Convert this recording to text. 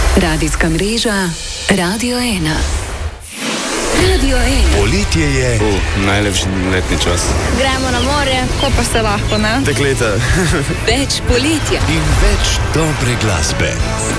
Radijska mreža Radio 1. Radio 1. Poletje je najlepši letni čas. Gremo na morje, ko pa se lahko, ne? Dekleta. Več poletja in več dobre glasbe.